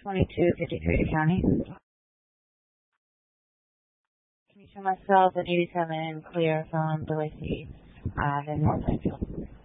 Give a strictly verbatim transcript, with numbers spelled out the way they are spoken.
twenty-two fifty-three County. Can you show myself at eighty-seven clear from Boise Ave in North Plainfield?